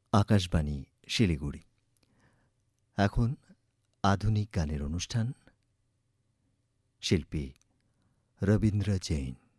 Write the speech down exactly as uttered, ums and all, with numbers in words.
আকাশবাণী শিলিগুড়ি। এখন আধুনিক গানের অনুষ্ঠান, শিল্পী রবীন্দ্র জৈন।